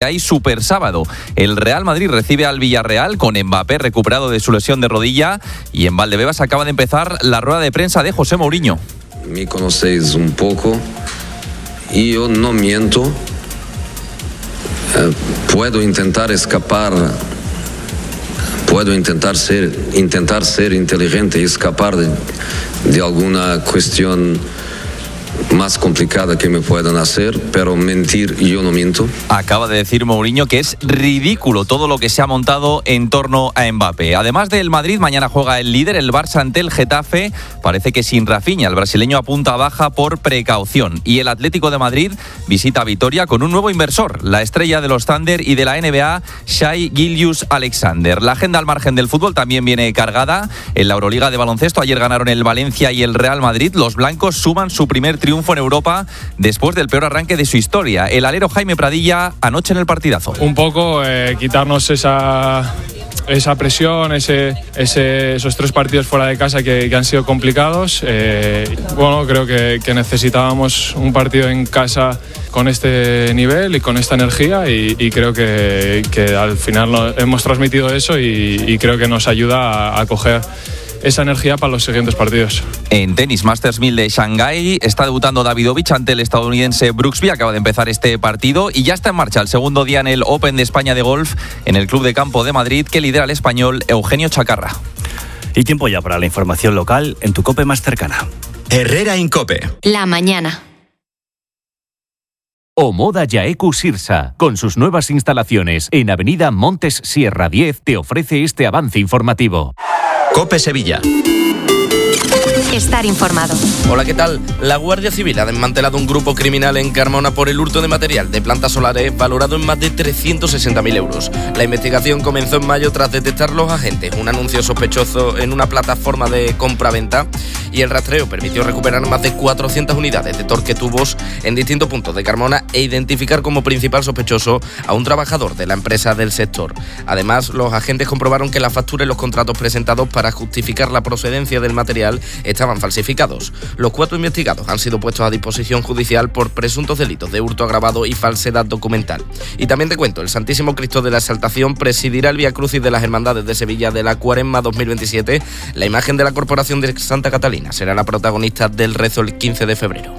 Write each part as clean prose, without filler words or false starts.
Hay super sábado. El Real Madrid recibe al Villarreal con Mbappé recuperado de su lesión de rodilla y en Valdebebas acaba de empezar la rueda de prensa de José Mourinho. Me conocéis un poco y yo no miento. Puedo intentar escapar, puedo intentar ser inteligente y escapar de alguna cuestión más complicada que me puedan hacer, pero mentir yo no miento. Acaba de decir Mourinho que es ridículo todo lo que se ha montado en torno a Mbappé. Además del Madrid, mañana juega el líder, el Barça, ante el Getafe. Parece que sin Rafinha, el brasileño apunta a baja por precaución. Y el Atlético de Madrid visita Vitoria con un nuevo inversor, la estrella de los Thunder y de la NBA, Shai Gilgeous-Alexander. La agenda al margen del fútbol también viene cargada. En la Euroliga de baloncesto ayer ganaron el Valencia y el Real Madrid. Los blancos suman su primer triunfo en Europa después del peor arranque de su historia. El alero Jaime Pradilla anoche en el partidazo. Un poco quitarnos esa presión, esos 3 partidos fuera de casa que han sido complicados. Creo que necesitábamos un partido en casa con este nivel y con esta energía y creo que al final hemos transmitido eso y creo que nos ayuda a coger esa energía para los siguientes partidos. En tenis, Masters 1000 de Shanghái, está debutando Davidovich ante el estadounidense Brooksby. Acaba de empezar este partido y ya está en marcha el segundo día en el Open de España de golf en el Club de Campo de Madrid, que lidera el español Eugenio Chacarra. Y tiempo ya para la información local en tu COPE más cercana. Herrera Incope. La mañana. Omoda Yaeku Sirsa, con sus nuevas instalaciones en Avenida Montes Sierra 10, te ofrece este avance informativo. COPE Sevilla. Estar informado. Hola, ¿qué tal? La Guardia Civil ha desmantelado un grupo criminal en Carmona por el hurto de material de plantas solares valorado en más de 360.000 euros. La investigación comenzó en mayo tras detectar los agentes un anuncio sospechoso en una plataforma de compra-venta y el rastreo permitió recuperar más de 400 unidades de torquetubos en distintos puntos de Carmona e identificar como principal sospechoso a un trabajador de la empresa del sector. Además, los agentes comprobaron que las facturas y los contratos presentados para justificar la procedencia del material estaban falsificados. Los 4 investigados han sido puestos a disposición judicial por presuntos delitos de hurto agravado y falsedad documental. Y también te cuento, el Santísimo Cristo de la Exaltación presidirá el Vía Crucis de las Hermandades de Sevilla de la Cuaresma 2027. La imagen de la Corporación de Santa Catalina será la protagonista del rezo el 15 de febrero.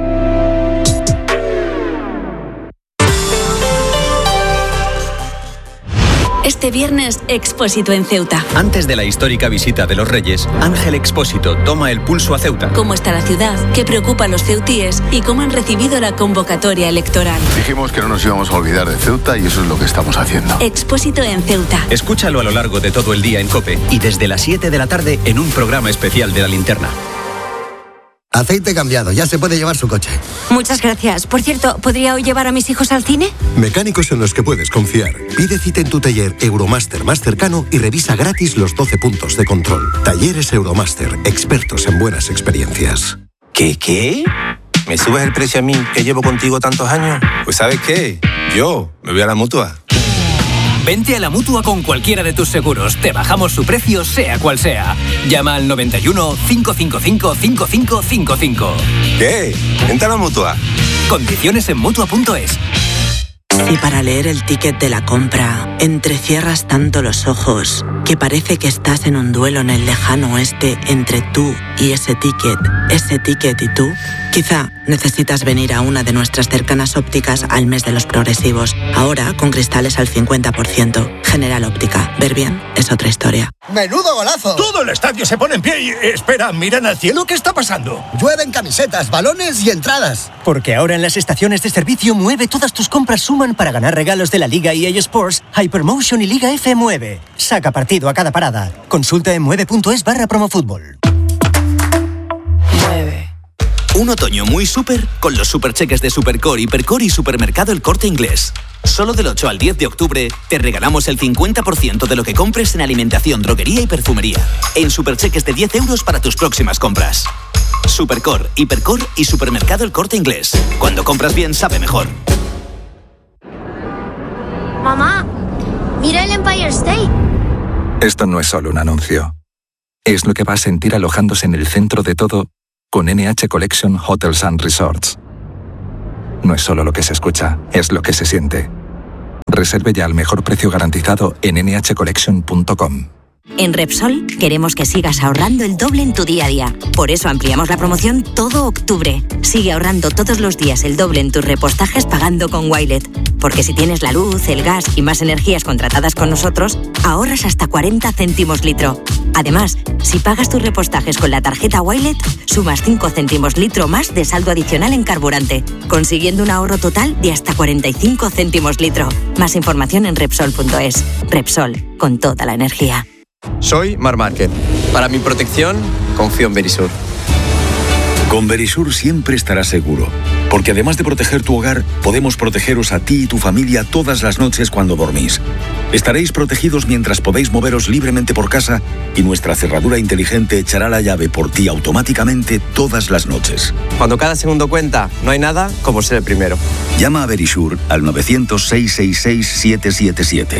Este viernes, Expósito en Ceuta. Antes de la histórica visita de los Reyes, Ángel Expósito toma el pulso a Ceuta. ¿Cómo está la ciudad? ¿Qué preocupa a los ceutíes? ¿Y cómo han recibido la convocatoria electoral? Dijimos que no nos íbamos a olvidar de Ceuta y eso es lo que estamos haciendo. Expósito en Ceuta. Escúchalo a lo largo de todo el día en COPE y desde las 7 de la tarde en un programa especial de La Linterna. Aceite cambiado, ya se puede llevar su coche. Muchas gracias. Por cierto, ¿podría hoy llevar a mis hijos al cine? Mecánicos en los que puedes confiar. Pide cita en tu taller Euromaster más cercano y revisa gratis los 12 puntos de control. Talleres Euromaster, expertos en buenas experiencias. ¿Qué? ¿Me subes el precio a mí, que llevo contigo tantos años? Pues ¿sabes qué? Yo me voy a la Mutua. Vente a la Mutua con cualquiera de tus seguros. Te bajamos su precio, sea cual sea. Llama al 91 555 5555. ¿Qué? Vente a la Mutua. Condiciones en Mutua.es. Si para leer el ticket de la compra entrecierras tanto los ojos que parece que estás en un duelo en el lejano oeste entre tú y ese ticket y tú, quizá necesitas venir a una de nuestras cercanas ópticas al mes de los progresivos. Ahora con cristales al 50%. General Óptica. Ver bien es otra historia. ¡Menudo golazo! Todo el estadio se pone en pie y... Espera, miran al cielo, ¿qué está pasando? Llueven camisetas, balones y entradas. Porque ahora en las estaciones de servicio Mueve todas tus compras suman para ganar regalos de la Liga EA Sports, Hypermotion y Liga F Mueve. Saca partido a cada parada. Consulta en mueve.es/promofutbol. Un otoño muy súper con los supercheques de Supercore, Hipercore y Supermercado El Corte Inglés. Solo del 8 al 10 de octubre te regalamos el 50% de lo que compres en alimentación, droguería y perfumería. En supercheques de 10 euros para tus próximas compras. Supercore, Hipercore y Supermercado El Corte Inglés. Cuando compras bien, sabe mejor. Mamá, mira el Empire State. Esto no es solo un anuncio. Es lo que va a sentir alojándose en el centro de todo con NH Collection Hotels and Resorts. No es solo lo que se escucha, es lo que se siente. Reserve ya al mejor precio garantizado en nhcollection.com. En Repsol queremos que sigas ahorrando el doble en tu día a día. Por eso ampliamos la promoción todo octubre. Sigue ahorrando todos los días el doble en tus repostajes pagando con Wilet. Porque si tienes la luz, el gas y más energías contratadas con nosotros, ahorras hasta 40 céntimos litro. Además, si pagas tus repostajes con la tarjeta Wilet, sumas 5 céntimos litro más de saldo adicional en carburante, consiguiendo un ahorro total de hasta 45 céntimos litro. Más información en Repsol.es. Repsol, con toda la energía. Soy Mar Márquez. Para mi protección, confío en Verisur. Con Verisur siempre estarás seguro, porque además de proteger tu hogar, podemos protegeros a ti y tu familia todas las noches cuando dormís. Estaréis protegidos mientras podéis moveros libremente por casa y nuestra cerradura inteligente echará la llave por ti automáticamente todas las noches. Cuando cada segundo cuenta, no hay nada como ser el primero. Llama a Verisur al 900-666-777.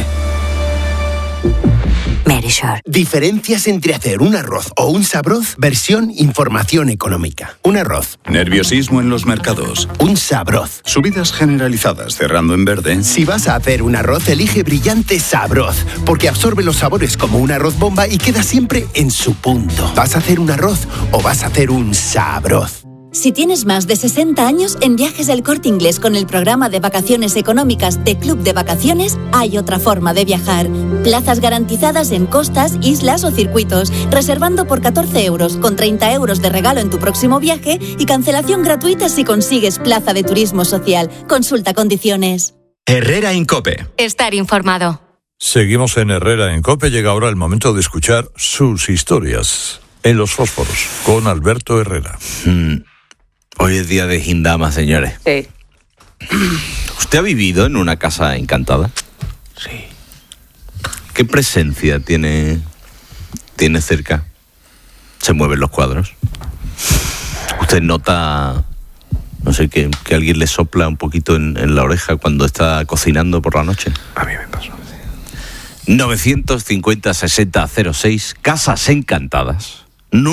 Verisur. Diferencias entre hacer un arroz o un sabroz, versión información económica. Un arroz. Nerviosismo en los mercados. Un sabroz. Subidas generalizadas cerrando en verde. Si vas a hacer un arroz, elige Brillante Sabroz, porque absorbe los sabores como un arroz bomba y queda siempre en su punto. ¿Vas a hacer un arroz o vas a hacer un sabroz? Si tienes más de 60 años, en Viajes del Corte Inglés con el programa de vacaciones económicas de Club de Vacaciones, hay otra forma de viajar. Plazas garantizadas en costas, islas o circuitos, reservando por 14 euros, con 30 euros de regalo en tu próximo viaje y cancelación gratuita si consigues plaza de turismo social. Consulta condiciones. Herrera en COPE. Estar informado. Seguimos en Herrera en COPE. Llega ahora el momento de escuchar sus historias en Los Fósforos con Alberto Herrera. Hoy es día de Gindama, señores. Sí. ¿Usted ha vivido en una casa encantada? Sí. ¿Qué presencia tiene cerca? ¿Se mueven los cuadros? ¿Usted nota, no sé, que alguien le sopla un poquito en la oreja cuando está cocinando por la noche? A mí me pasó. 950-60-06, Casas Encantadas.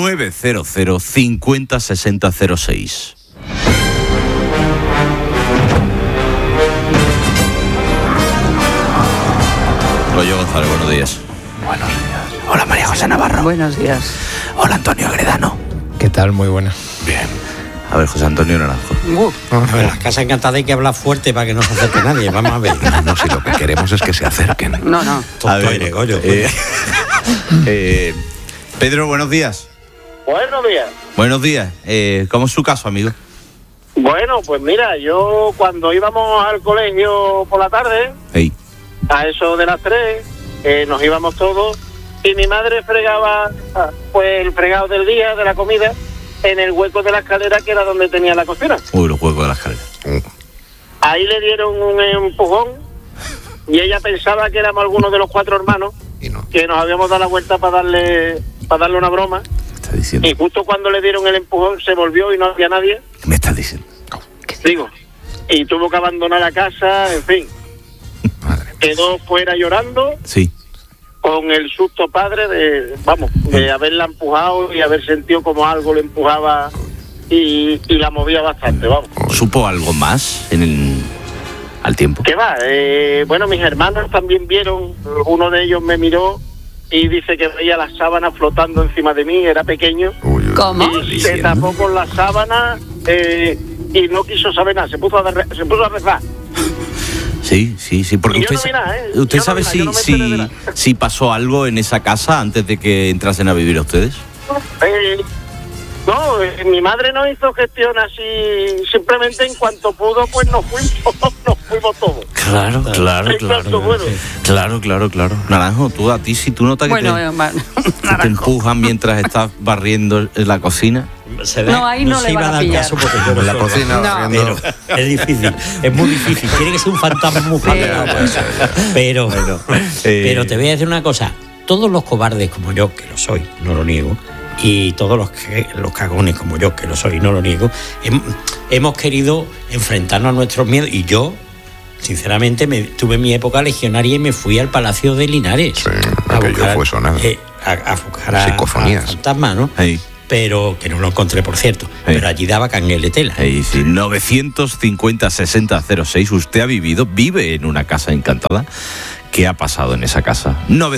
900-50-60-06. Rollo González, buenos días. Buenos días. Hola, María José Navarro. Buenos días. Hola, Antonio Agredano. ¿Qué tal? Muy buena. Bien. A ver, José Antonio Naranjo. A ver, en las casas encantadas hay que hablar fuerte para que no se acerque nadie. Vamos a ver. No, si lo que queremos es que se acerquen. No. A ver, Pedro, buenos días. Buenos días. Buenos días. ¿Cómo es su caso, amigo? Bueno, pues mira, yo cuando íbamos al colegio por la tarde, a eso de las 3, nos íbamos todos y mi madre fregaba pues el fregado del día, de la comida, en el hueco de la escalera que era donde tenía la cocina. Uy, los huecos de la escalera. Ahí le dieron un empujón y ella pensaba que éramos algunos de los 4 hermanos que nos habíamos dado la vuelta para darle una broma. Y justo cuando le dieron el empujón se volvió y no había nadie. ¿Qué me estás diciendo? Digo, y tuvo que abandonar la casa, en fin. Quedó fuera llorando. Sí. Con el susto padre de haberla empujado y haber sentido como algo le empujaba y la movía bastante, vamos. ¿Supo algo más al tiempo? ¿Qué va? Bueno, mis hermanos también vieron, uno de ellos me miró y dice que veía las sábanas flotando encima de mí, era pequeño. ¿Cómo? Y se tapó con las sábanas y no quiso saber nada, se puso a rezar. Sí, porque usted sabe si pasó algo en esa casa antes de que entrasen a vivir ustedes. No, mi madre no hizo gestión así, simplemente en cuanto pudo, pues nos fuimos todos. Claro. Naranjo, a ti si tú notas que te empujan mientras estás barriendo en la cocina. No, ahí no le van a pillar. En la cocina, pero es difícil, es muy difícil. Tiene que ser un fantasma muy fuerte. Pero te voy a decir una cosa. Todos los cobardes como yo, que lo soy, no lo niego, y todos los cagones como yo, que lo soy, no lo niego, hemos querido enfrentarnos a nuestros miedos. Y yo, sinceramente, tuve mi época legionaria y me fui al Palacio de Linares. Sí, aquello fue sonado. A buscar a psicofonías. fantasmas, ¿no? pero que no lo encontré, por cierto. Pero allí daba cangueletela. Sí, 950-6006. ¿Usted vive en una casa encantada? ¿Qué ha pasado en esa casa?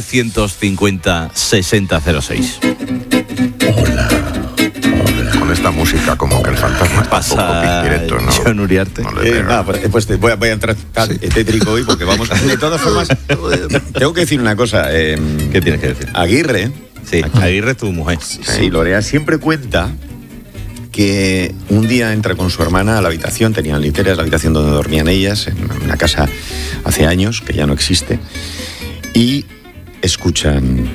950-6006. Hola. Con esta música como que el fantasma está un poco pizquireto, ¿no? John Uriarte. Pues voy a entrar tétrico hoy porque vamos... De todas formas, tengo que decir una cosa. ¿Qué tienes que decir? Aguirre... Sí, Aguirre es tu mujer. Sí, Lorea siempre cuenta que un día entra con su hermana a la habitación, tenían literas, la habitación donde dormían ellas, en una casa hace años, que ya no existe, y escuchan...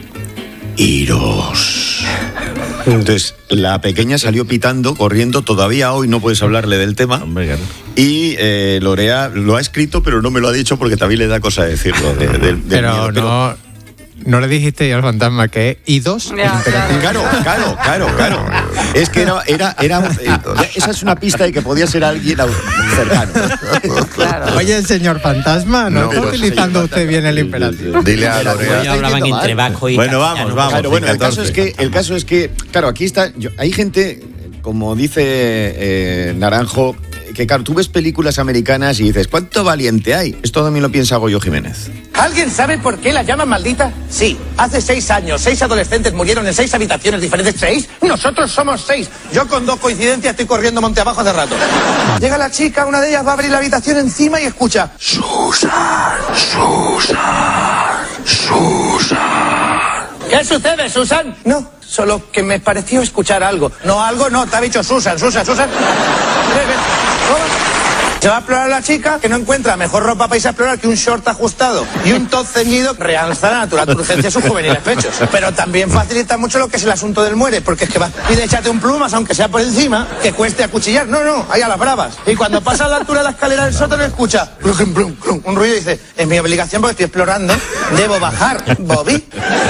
iros. Entonces, la pequeña salió pitando, corriendo, todavía hoy no puedes hablarle del tema. Y Lorea lo ha escrito, pero no me lo ha dicho porque también le da cosa decirlo. Pero no le dijiste al fantasma que idos. Claro. Es que era esa es una pista de que podía ser alguien cercano. Claro. Oye, señor fantasma, ¿no está utilizando usted bien el imperativo? Dile a Lorea. Ya hablaban entre vasco y bueno, vamos. Claro, bueno, el caso es que, claro, aquí está. Hay gente, como dice Naranjo, que claro, tú ves películas americanas y dices, ¿cuánto valiente hay? Esto también lo piensa Goyo Jiménez. ¿Alguien sabe por qué la llaman maldita? Sí, hace 6 años, 6 adolescentes murieron en 6 habitaciones diferentes. ¿6? Nosotros somos 6. Yo con 2 coincidencias estoy corriendo monte abajo hace rato. Llega la chica, una de ellas va a abrir la habitación encima y escucha: Susan. ¿Qué sucede, Susan? No, solo que me pareció escuchar algo. No, te ha dicho Susan. Ven. Se va a explorar la chica, que no encuentra mejor ropa para irse a explorar que un short ajustado y un top ceñido, realza la naturaleza sus juveniles pechos. Pero también facilita mucho lo que es el asunto del muere, porque es que va y de échate un plumas, aunque sea por encima, que cueste acuchillar. No, ahí a las bravas. Y cuando pasa a la altura de la escalera del sótano, escucha un ruido y dice: es mi obligación porque estoy explorando, debo bajar. Bobby,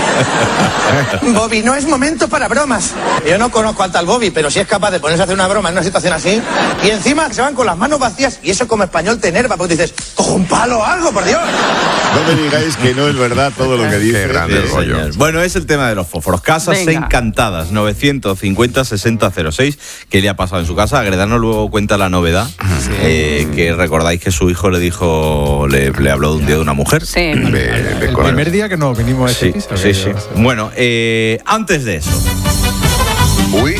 no es momento para bromas. Yo no conozco al tal Bobby, pero si es capaz de ponerse a hacer una broma en una situación así, y encima se van con las manos vacías. Y eso como español te enerva, porque dices, cojo un palo o algo, por Dios. No me digáis que no es verdad todo lo que dice. Bueno, es el tema de los fósforos. Casas encantadas, 950-6006. ¿Qué le ha pasado en su casa? Agredano luego cuenta la novedad, que recordáis que su hijo le dijo, le habló de un día de una mujer. Sí. El primer día que nos vinimos a este piso. Sí. Bueno, antes de eso. Uy.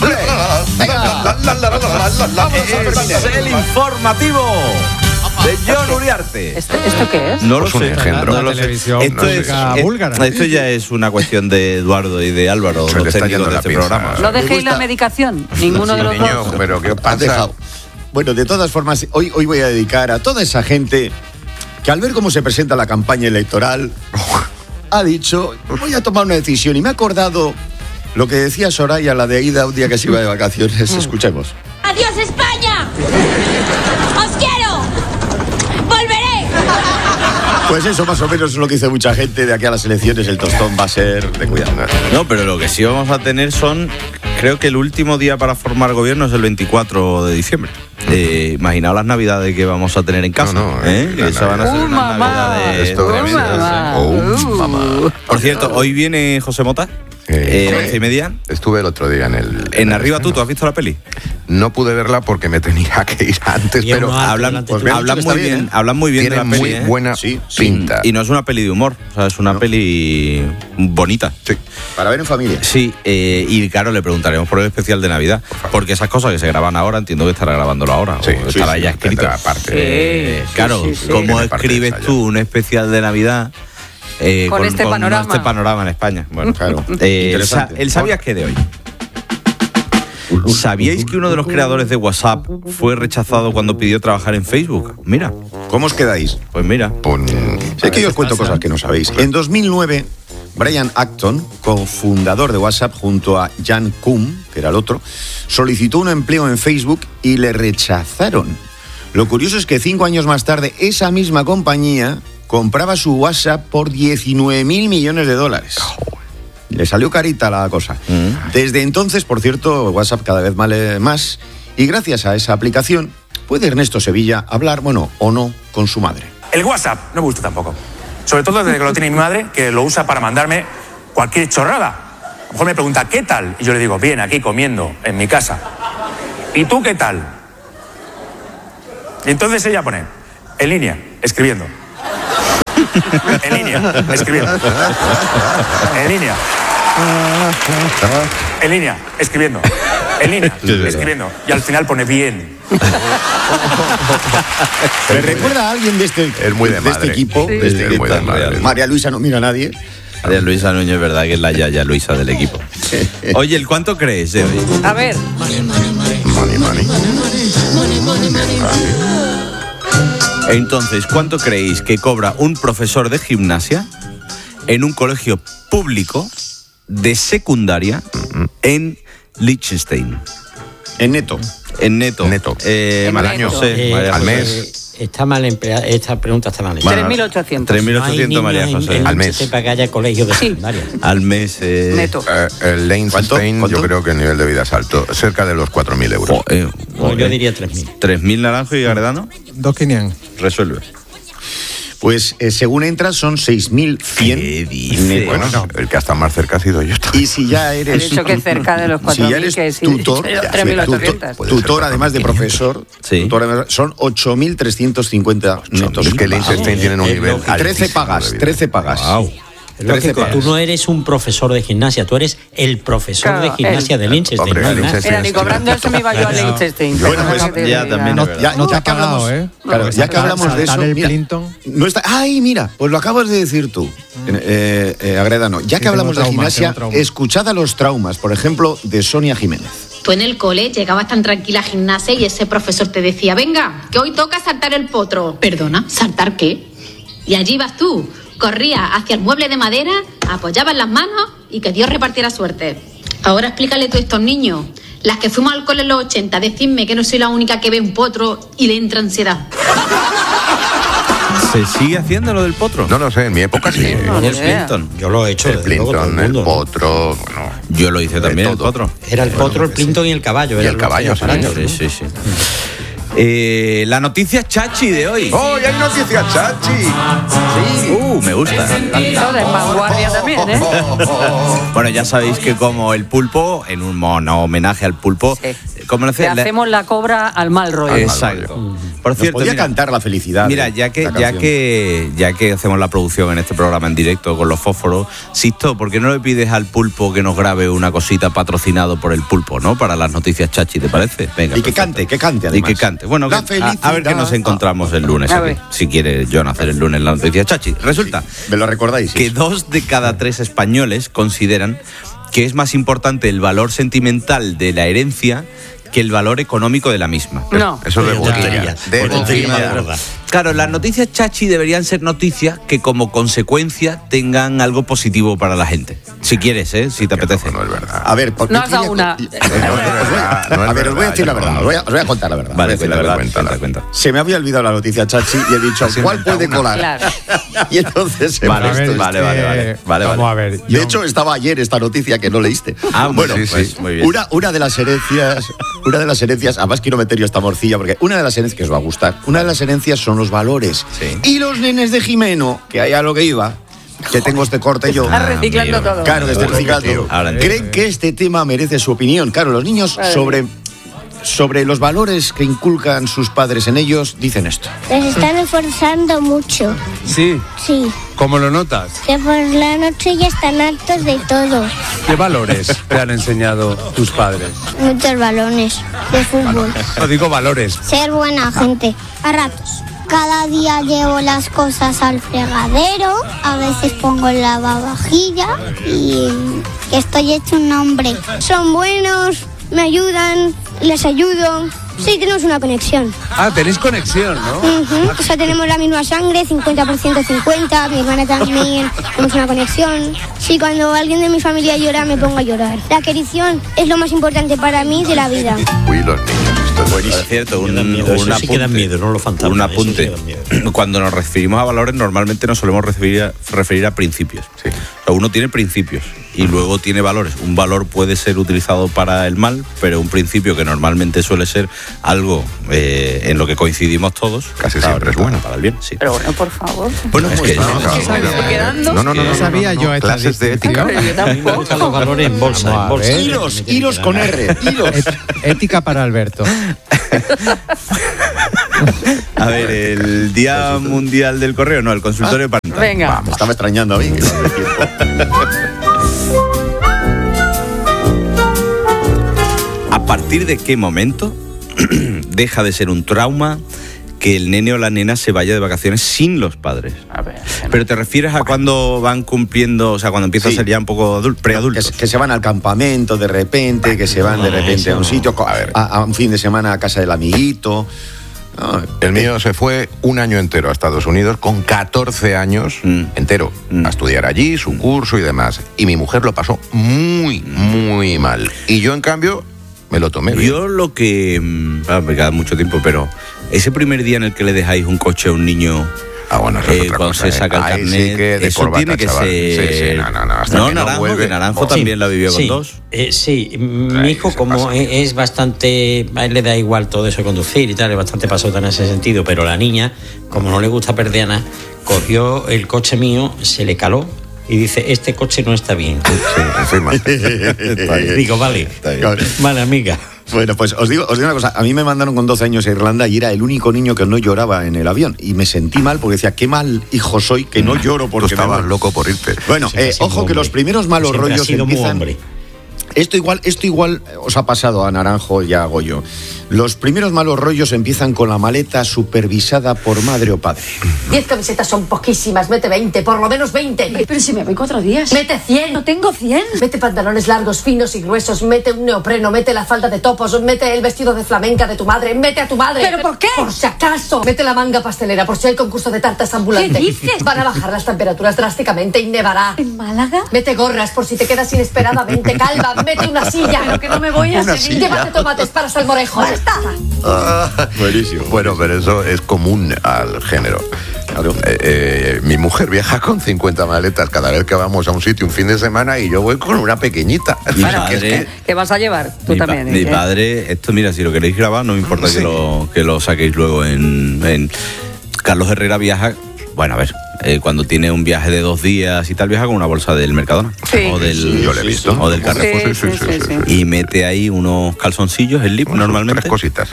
Es el informativo de John Uriarte. ¿Esto qué es? No lo sé. No lo sé. Esto ya es una cuestión de Eduardo y de Álvaro, los técnicos de este programa. ¿No dejéis la medicación? Ninguno de los dos. Pero ¿qué pasa? Bueno, de todas formas, hoy voy a dedicar a toda esa gente que al ver cómo se presenta la campaña electoral ha dicho, voy a tomar una decisión, y me ha acordado lo que decía Soraya, la de Aida, un día que se iba de vacaciones. Escuchemos. ¡Adiós, España! ¡Os quiero! ¡Volveré! Pues eso más o menos es lo que dice mucha gente. De aquí a las elecciones el tostón va a ser de cuidado. No, pero lo que sí vamos a tener creo que el último día para formar gobierno es el 24 de diciembre. Imaginaos las navidades que vamos a tener en casa. Esa van a ser unas navidades tremendas. Por cierto, hoy viene José Mota. 11:30. Estuve el otro día en Arriba ¿Tú has visto la peli? No pude verla porque me tenía que ir antes, pero hablan muy bien de la peli. Muy buena pinta. Y no es una peli de humor, o sea, es una peli bonita. Sí. Para ver en familia. Sí, y claro, le preguntaremos por el especial de Navidad, porque esas cosas que se graban ahora, entiendo que estará grabándolo ahora. Sí, o estará ya escrito. Claro, ¿cómo escribes tú un especial de Navidad? Con este panorama en España. Bueno, claro. El ¿Sabías qué de hoy? ¿Sabíais que uno de los creadores de WhatsApp fue rechazado cuando pidió trabajar en Facebook? Mira. ¿Cómo os quedáis? Pues mira. Sé que yo os cuento cosas que no sabéis. En 2009, Brian Acton, cofundador de WhatsApp, junto a Jan Koum, que era el otro, solicitó un empleo en Facebook y le rechazaron. Lo curioso es que 5 años más tarde, esa misma compañía compraba su WhatsApp por $19.000 millones. Le salió carita la cosa. Desde entonces, por cierto, WhatsApp cada vez vale más, y gracias a esa aplicación puede Ernesto Sevilla hablar, o no, con su madre. El WhatsApp no me gusta tampoco. Sobre todo desde que lo tiene mi madre, que lo usa para mandarme cualquier chorrada. lo mejor me pregunta, ¿qué tal? Y yo le digo, bien, aquí comiendo, en mi casa. ¿Y tú qué tal? Y entonces ella pone, en línea, escribiendo. En línea, escribiendo. En línea. En línea, escribiendo. En línea, escribiendo. Y al final pone bien. ¿Me recuerda a alguien de este, es muy de este equipo? Sí. De este Es muy de madre. María Luisa no mira a nadie. María Luisa Núñez, es verdad que es la Yaya Luisa del equipo. Oye, ¿el cuánto crees, Debbie? A ver. Entonces, ¿cuánto creéis que cobra un profesor de gimnasia en un colegio público de secundaria en Liechtenstein? En neto. En neto. Al año. Al mes. Está mal empleada, esta pregunta está mal empleada. 3.800. 3.800, María José. Al mes. Sepa que haya colegios de secundaria. Al mes. Neto. El Liechtenstein, yo creo que el nivel de vida es alto, cerca de los 4.000 euros. No, yo diría 3.000. 3.000 Naranjo y Agredano. 2.500. Resuelve. Pues según entras son 6.100. Bueno, el que hasta más cerca ha sido yo. Y si ya He eres dicho que cerca de los 4.000, si ya eres que sí, tutor, 3.800. tutor además de profesor, tutor además, son 8.350 netos. Es que el Liechtenstein tienen un nivel 13 pagas, 13 pagas. Wow. Tú no eres un profesor de gimnasia, tú eres el profesor de gimnasia de Liechtenstein. Mira, ni cobrando eso me iba yo a Liechtenstein. Bueno, pues ya también. No te ha pagado, Claro, ya que hablamos de eso. El Clinton. No está. Ay, mira, pues lo acabas de decir tú, Agredano. Ya que hablamos de gimnasia, escuchad a los traumas, por ejemplo, de Sonia Jiménez. Tú en el cole llegabas tan tranquila a gimnasia y ese profesor te decía, venga, que hoy toca saltar el potro. Perdona, ¿saltar qué? Y allí vas tú. Corrías hacia el mueble de madera, apoyabas las manos y que Dios repartiera suerte. Ahora explícale tú a estos niños, las que fuimos al cole en los 80, decidme que no soy la única que ve un potro y le entra ansiedad. ¿Se sigue haciendo lo del potro? No lo sé, en mi época sí. El Clinton. Yo lo he hecho. El Clinton, el potro, bueno. Yo lo hice también, el potro. Era el potro, el Clinton y el caballo. Y el caballo, sí. La noticia chachi de hoy. ¡Oh, ya hay noticia chachi! Sí. Me gusta. Todo de vanguardia también, ¿eh? Bueno, ya sabéis que como el pulpo, en un homenaje al pulpo, ¿cómo lo le hacemos la cobra al mal rollo. Exacto. Por cierto, podía cantar la felicidad. Mira, ya que hacemos la producción en este programa en directo con los fósforos, Sisto, ¿por qué no le pides al pulpo que nos grabe una cosita patrocinado por el pulpo, ¿no? Para las noticias chachi, ¿te parece? Venga. Y que cante además. Y que cante. Bueno, a ver que nos encontramos el lunes aquí, si quiere John hacer el lunes la noticia chachi. Resulta ¿me lo recordáis? Que 2 de cada 3 españoles consideran que es más importante el valor sentimental de la herencia que el valor económico de la misma. No. Eso es de boquilla. Claro, las noticias chachi deberían ser noticias que como consecuencia tengan algo positivo para la gente. Si quieres, si te apetece. No es verdad. A ver, no has dado una. A ver, os voy a decir la verdad. Os voy a contar la verdad. Vale, cuenta. Se me había olvidado la noticia chachi y he dicho, ¿cuál puede colar? Claro. Y entonces Vale. Vamos a ver. De hecho, estaba ayer esta noticia que no leíste. Bueno, sí, muy bien. Una de las herencias, además quiero meter yo esta morcilla porque una de las herencias que os va a gustar, una de las herencias son los valores. Sí. Y los nenes de Jimeno, que ahí a lo que iba, que tengo este corte yo. Estás reciclando todo. Claro, que estoy reciclando. Creen que este tema merece su opinión. Claro, los niños sobre los valores que inculcan sus padres en ellos dicen esto. Les están esforzando mucho. Sí. Sí. ¿Cómo lo notas? Que por la noche ya están hartos de todo. ¿Qué valores te han enseñado tus padres? Muchos balones de fútbol. No digo valores. Ser buena gente. A ratos. Cada día llevo las cosas al fregadero, a veces pongo el lavavajilla y estoy hecho un hombre. Son buenos, me ayudan, les ayudo. Sí, tenemos una conexión. Ah, tenéis conexión, ¿no? O sea, tenemos la misma sangre, 50% 50, mi hermana también, tenemos una conexión. Sí, cuando alguien de mi familia llora, me pongo a llorar. La querición es lo más importante para mí de la vida. Uy, los niños, esto es buenísimo. Es cierto, un apunte. apunte. Cuando nos referimos a valores, normalmente nos solemos referir a principios. Sí. O sea, uno tiene principios y luego tiene valores. Un valor puede ser utilizado para el mal, pero un principio que normalmente suele ser algo en lo que coincidimos todos. Casi siempre es bueno. Para el bien, sí. Pero bueno, por favor. Bueno, es que no sabía yo estas clases de ética. A mí me gustan los valores en bolsa. Hilos con R. Hilos. Ética para Alberto. A ver, el Día Mundial del Correo, no, el consultorio parental. Venga. Me estaba extrañando a mí. ¿A partir de qué momento deja de ser un trauma que el nene o la nena se vaya de vacaciones sin los padres? A ver. Pero te refieres a cuando van cumpliendo, o sea, cuando empieza a ser ya un poco preadultos. Que se van al campamento de repente, que se van de repente a un sitio, a un fin de semana a casa del amiguito. El mío se fue un año entero a Estados Unidos, con 14 años entero, a estudiar allí, su curso y demás. Y mi mujer lo pasó muy, muy mal. Y yo, en cambio, me lo tomé bien. Yo lo que... me queda mucho tiempo, pero ese primer día en el que le dejáis un coche a un niño... bueno, eso es otra cuando cosa, se saca el Ahí carnet, sí que de eso corbata, tiene que chaval. ser... Sí, no, hasta que no Naranjo, vuelve. que Naranjo también la vivió con dos. Sí, mi hijo, como es bastante, a él le da igual todo eso de conducir y tal, es bastante pasota en ese sentido, pero la niña, como no le gusta perder a nada, cogió el coche mío, se le caló y dice, este coche no está bien. Sí, encima. Digo, vale, vale, amiga. Bueno, pues os digo una cosa. A mí me mandaron con 12 años a Irlanda y era el único niño que no lloraba en el avión. Y me sentí mal porque decía, qué mal hijo soy que no lloro porque Tú estabas loco por irte. Bueno, ojo que los primeros malos rollos empiezan... Esto igual os ha pasado a Naranjo y a Goyo. Los primeros malos rollos empiezan con la maleta supervisada por madre o padre. 10 camisetas son poquísimas, mete 20, por lo menos 20. Pero si me voy 4 días. Mete 100. No tengo 100. Mete pantalones largos, finos y gruesos, mete un neopreno, mete la falda de topos, mete el vestido de flamenca de tu madre, mete a tu madre. ¿Pero por qué? Por si acaso. Mete la manga pastelera, por si hay concurso de tartas ambulante. ¿Qué dices? Van a bajar las temperaturas drásticamente y nevará. ¿En Málaga? Mete gorras por si te quedas inesperadamente calva, mete una silla. Pero que no me voy a seguir. Llévate tomates para salmorejo. ¡Basta! Buenísimo. Bueno, pero eso es común al género. Claro. Mi mujer viaja con 50 maletas cada vez que vamos a un sitio un fin de semana y yo voy con una pequeñita. Mi padre, ¿Qué vas a llevar? Tú también. Mi padre, esto mira, si lo queréis grabar, no me importa que lo saquéis luego en... Carlos Herrera viaja, bueno, a ver, cuando tiene un viaje de 2 días y tal, viaja con una bolsa del Mercadona. Sí. O del, yo lo he visto. O del Carrefour. Sí. Y mete ahí unos calzoncillos, el lip, normalmente. 3 cositas.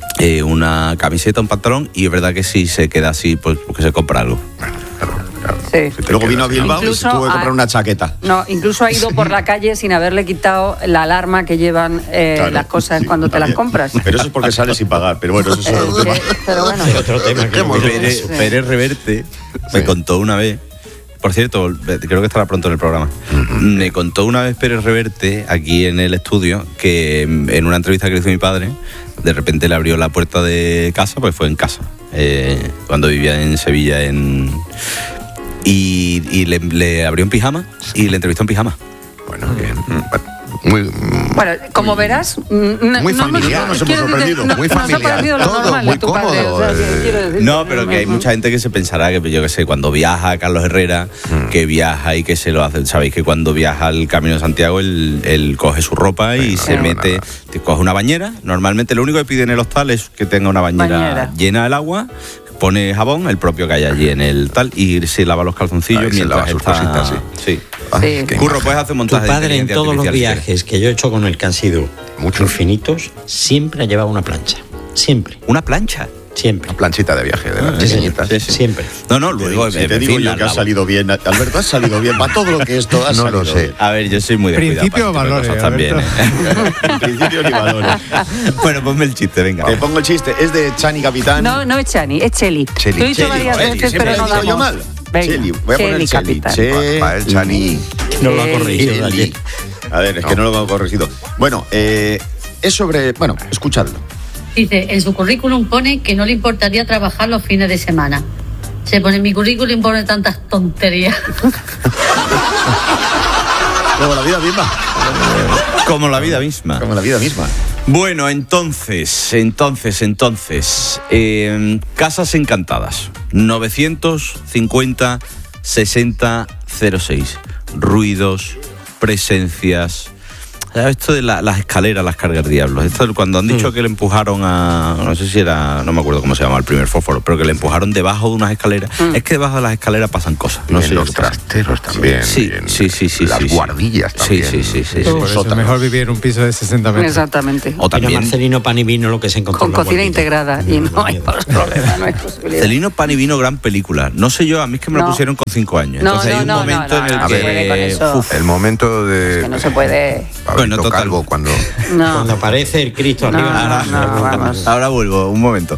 Una camiseta, un pantalón, y es verdad que si se queda así, pues porque se compra algo. Sí. Luego vino a Bilbao y se tuvo que comprar una chaqueta. No, incluso ha ido por la calle sin haberle quitado la alarma que llevan las cosas cuando te las compras. Pero eso es porque sales sin pagar. Pero bueno, eso es otro tema. Pero bueno. Es otro tema. Pérez Reverte me contó una vez, por cierto, creo que estará pronto en el programa, me contó una vez Pérez Reverte aquí en el estudio que en una entrevista que le hizo mi padre, de repente le abrió la puerta de casa, pues fue en casa, cuando vivía en Sevilla, y le abrió en pijama y le entrevistó en pijama. Bueno, bien. Bueno, como verás, muy familiar, nos hemos sorprendido. Muy familiar, todo muy cómodo. No, pero que hay mucha gente que se pensará que, yo qué sé, cuando viaja Carlos Herrera, que viaja y que se lo hace. Sabéis que cuando viaja al Camino de Santiago, él coge su ropa y se mete, coge una bañera. Normalmente lo único que pide en el hostal es que tenga una bañera llena del agua, pone jabón, el propio que hay allí en el tal, y se lava los calzoncillos mientras sus está... cositas, sí. Curro, puedes hacer montaje tu padre de en todos los viajes que yo he hecho con él, que han sido muchos infinitos, siempre ha llevado una plancha. Siempre. ¿Una plancha? Siempre. Una planchita de viaje, de las pequeñitas. Sí. Siempre. No, luego... Si te digo yo que ha salido bien, Alberto, has salido bien. Para todo lo que esto has salido. No lo sé. A ver, yo soy muy de Principio o valores también. Principio ni valores. Bueno, ponme el chiste, venga. Te pongo el chiste. Es de Chani Capitán. No es Chani, es Cheli. Lo he dicho varias veces, pero no damos. Yo mal. Venga, Cheli. Voy a poner Cheli. Para el Chani. No lo ha corregido ayer. A ver, es que no lo he corregido. Bueno, es sobre... Bueno, escuchadlo. Dice, en su currículum pone que no le importaría trabajar los fines de semana. Se pone en mi currículum, pone tantas tonterías. Como la vida misma. Como la vida misma. Como la vida misma. Bueno, entonces, Casas Encantadas, 950 60 06. Ruidos, presencias. Esto de las escaleras, las cargas del diablo. Esto cuando han dicho que le empujaron a... No sé si era... No me acuerdo cómo se llama el primer fósforo, pero que le empujaron debajo de unas escaleras. Es que debajo de las escaleras pasan cosas. No sé, los trasteros también. Sí. Las guardillas también. Sí. Por eso es mejor vivir en un piso de 60 metros. Exactamente. O también Marcelino Pan y Vino, lo que se encontró. Con cocina integrada y no hay problema, no hay posibilidad. Marcelino Pan y Vino, gran película. No sé yo, a mí es que me lo pusieron con 5 años. Entonces hay un momento en el que... el momento de... Es que no se puede... Bueno, total. Calvo cuando aparece el Cristo arriba. Ahora vuelvo, un momento.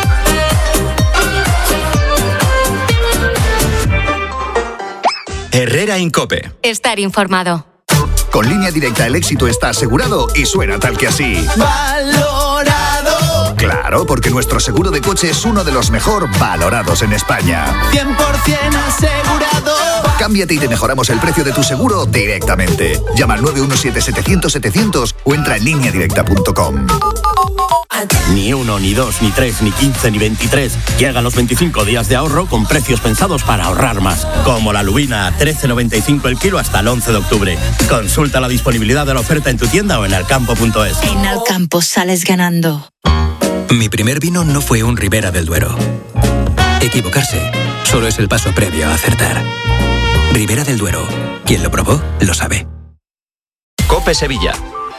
Herrera Incope. Estar informado. Con Línea Directa el éxito está asegurado y suena tal que así. ¡Valorado! Claro, porque nuestro seguro de coche es uno de los mejor valorados en España. 100% asegurado. Cámbiate y te mejoramos el precio de tu seguro directamente. Llama al 917-700-700 o entra en lineadirecta.com. Ni 1, ni 2, ni 3, ni 15, ni 23. Llegan los 25 días de ahorro con precios pensados para ahorrar más. Como la lubina a 13,95 el kilo hasta el 11 de octubre. Consulta la disponibilidad de la oferta en tu tienda o en alcampo.es. En Alcampo sales ganando. Mi primer vino no fue un Ribera del Duero. Equivocarse solo es el paso previo a acertar. Ribera del Duero. Quien lo probó, lo sabe. COPE Sevilla.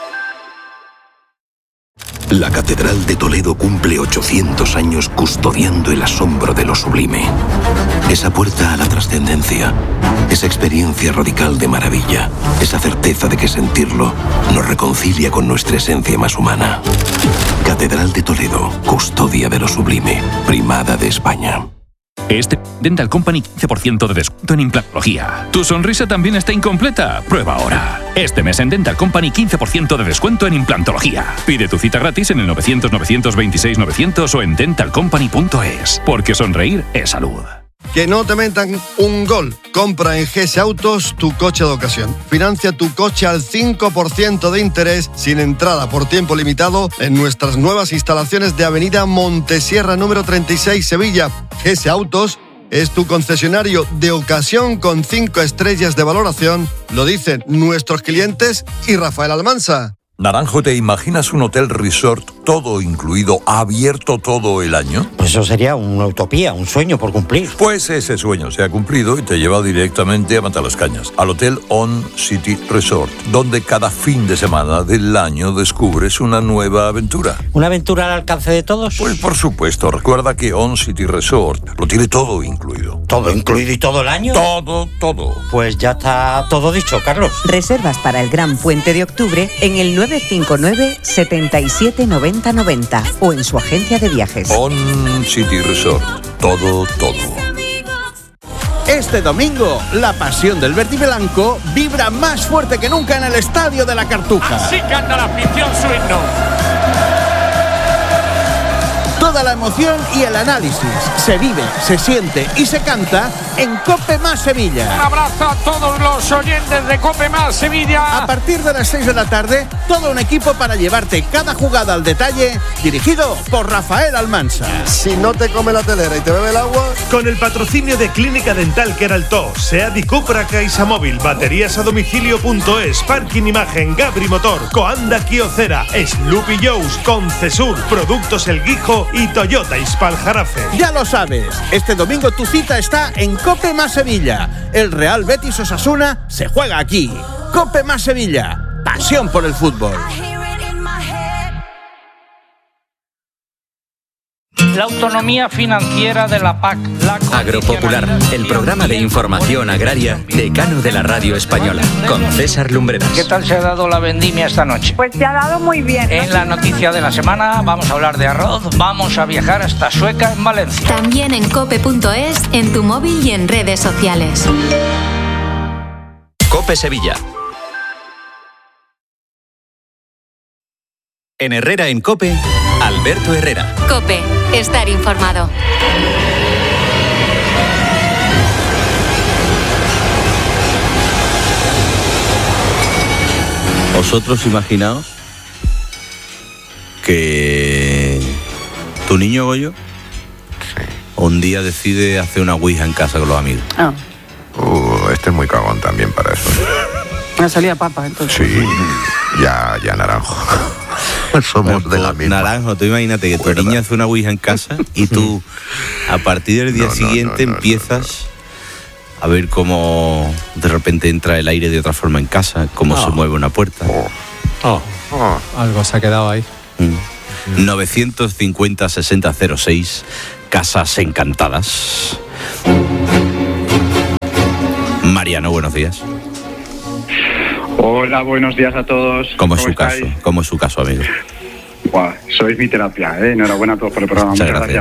La Catedral de Toledo cumple 800 años custodiando el asombro de lo sublime. Esa puerta a la trascendencia, esa experiencia radical de maravilla, esa certeza de que sentirlo nos reconcilia con nuestra esencia más humana. Catedral de Toledo, custodia de lo sublime, primada de España. Este Dental Company 15% de descuento en implantología. ¿Tu sonrisa también está incompleta? Prueba ahora. Este mes en Dental Company 15% de descuento en implantología. Pide tu cita gratis en el 900-926-900 o en dentalcompany.es. Porque sonreír es salud. Que no te metan un gol. Compra en GS Autos tu coche de ocasión. Financia tu coche al 5% de interés sin entrada por tiempo limitado en nuestras nuevas instalaciones de Avenida Montesierra número 36 Sevilla. GS Autos es tu concesionario de ocasión con 5 estrellas de valoración. Lo dicen nuestros clientes y Rafael Almansa. Naranjo, ¿te imaginas un hotel resort todo incluido, abierto todo el año? Eso sería una utopía, un sueño por cumplir. Pues ese sueño se ha cumplido y te lleva directamente a Matalascañas, al Hotel On City Resort, donde cada fin de semana del año descubres una nueva aventura. ¿Una aventura al alcance de todos? Pues por supuesto, recuerda que On City Resort lo tiene todo incluido. ¿Todo incluido y todo el año? Todo. Pues ya está todo dicho, Carlos. Reservas para el Gran Puente de Octubre en el 959 77 90 90 o en su agencia de viajes. On City Resort. Todo. Este domingo, la pasión del verde y blanco vibra más fuerte que nunca en el Estadio de la Cartuja. Así canta la afición su himno. Toda la emoción y el análisis se vive, se siente y se canta en COPE Más Sevilla. Un abrazo a todos los oyentes de COPE Más Sevilla. A partir de las 6 de la tarde, todo un equipo para llevarte cada jugada al detalle, dirigido por Rafael Almansa. Si no te come la telera y te bebe el agua... Con el patrocinio de Clínica Dental Queraltó, SEAT y Cupra CaixaMóvil, baterías a domicilio.es, Parking Imagen, Gabri Motor, Coanda Kiocera, Sloopy Joe's, Concesur, Productos El Guijo y Toyota Ispal Jarafe. Ya lo sabes, este domingo tu cita está en COPE Más Sevilla. El Real Betis Osasuna se juega aquí. COPE Más Sevilla, pasión por el fútbol. La autonomía financiera de la PAC. Agropopular, el programa de información agraria decano de la radio española, con César Lumbreras. ¿Qué tal se ha dado la vendimia esta noche? Pues se ha dado muy bien. En la noticia de la semana vamos a hablar de arroz, vamos a viajar hasta Sueca en Valencia. También en cope.es, en tu móvil y en redes sociales. COPE Sevilla. En Herrera en COPE, Alberto Herrera. COPE, estar informado. Vosotros imaginaos que tu niño Goyo un día decide hacer una ouija en casa con los amigos. Este es muy cagón también para eso. Me salía papa, entonces. Sí, ya naranjo. Somos de la misma. Naranjo, tú imagínate que tu niña hace una ouija en casa y tú, a partir del día siguiente, empiezas a ver cómo de repente entra el aire de otra forma en casa, cómo se mueve una puerta. Algo se ha quedado ahí. 950-6006, Casas Encantadas. Mariano, buenos días. Hola, buenos días a todos. ¿Cómo es su caso? ¿Cómo es su caso, amigo? Buah, sois mi terapia, ¿eh? Enhorabuena a todos por el programa. Muchas gracias.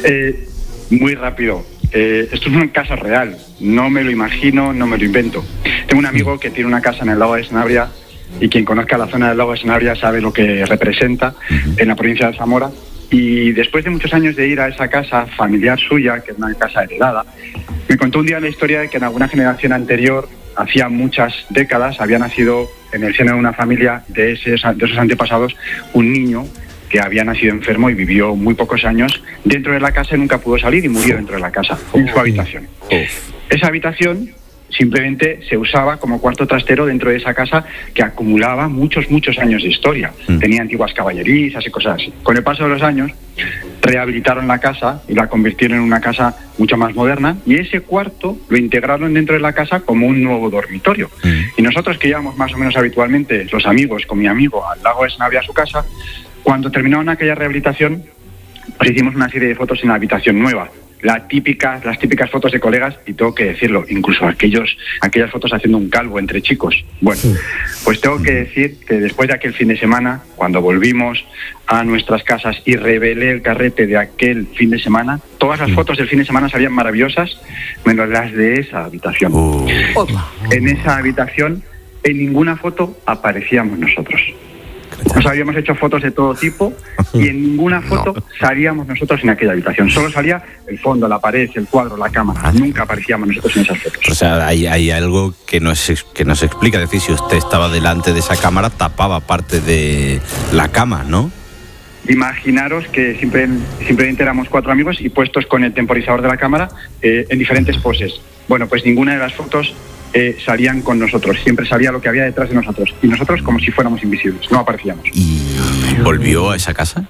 Muy rápido. Esto es una casa real. No me lo imagino, no me lo invento. Tengo un amigo que tiene una casa en el lago de Sanabria y quien conozca la zona del lago de Sanabria sabe lo que representa en la provincia de Zamora. Y después de muchos años de ir a esa casa familiar suya, que es una casa heredada, me contó un día la historia de que en alguna generación anterior, hacía muchas décadas, había nacido en el seno de una familia de esos antepasados un niño que había nacido enfermo y vivió muy pocos años dentro de la casa y nunca pudo salir y murió dentro de la casa, en su habitación. Esa habitación simplemente se usaba como cuarto trastero dentro de esa casa que acumulaba muchos años de historia. Tenía antiguas caballerizas y cosas así. Con el paso de los años, rehabilitaron la casa y la convirtieron en una casa mucho más moderna y ese cuarto lo integraron dentro de la casa como un nuevo dormitorio. Y nosotros que íbamos más o menos habitualmente, los amigos, con mi amigo, al lago de Sanabria a su casa, cuando terminaron aquella rehabilitación, pues hicimos una serie de fotos en la habitación nueva. Las típicas fotos de colegas, y tengo que decirlo, incluso aquellas fotos haciendo un calvo entre chicos. Bueno, pues tengo que decir que después de aquel fin de semana, cuando volvimos a nuestras casas y revelé el carrete de aquel fin de semana, todas las fotos del fin de semana salían maravillosas, menos las de esa habitación. En esa habitación, en ninguna foto aparecíamos nosotros. Nos habíamos hecho fotos de todo tipo y en ninguna foto salíamos nosotros en aquella habitación. Solo salía el fondo, la pared, el cuadro, la cámara. Nunca aparecíamos nosotros en esas fotos. O sea, hay algo que no se explica. Es decir, si usted estaba delante de esa cámara, tapaba parte de la cama, ¿no? Imaginaros que simplemente éramos 4 amigos y puestos con el temporizador de la cámara en diferentes poses. Bueno, pues ninguna de las fotos salían con nosotros, siempre salía lo que había detrás de nosotros y nosotros como si fuéramos invisibles, no aparecíamos. ¿Y volvió a esa casa?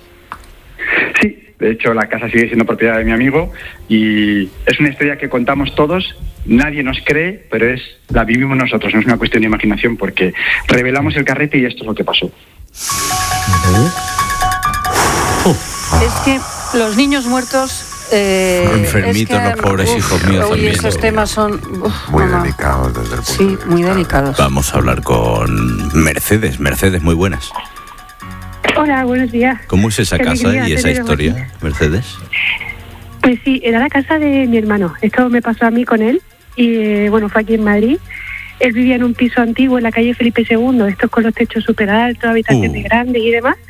Sí, de hecho la casa sigue siendo propiedad de mi amigo y es una historia que contamos todos, nadie nos cree, pero la vivimos nosotros, no es una cuestión de imaginación porque revelamos el carrete y esto es lo que pasó. Es que los niños muertos... enfermitos, los pobres hijos míos también. Esos temas son muy delicados desde el punto de vista. muy delicados. Vamos a hablar con Mercedes. Mercedes, muy buenas. Hola, buenos días. ¿Cómo es esa casa y esa historia, Mercedes? Pues sí, era la casa de mi hermano. Esto me pasó a mí con él y fue aquí en Madrid. Él vivía en un piso antiguo en la calle Felipe II, estos con los techos súper altos, habitaciones grandes y demás.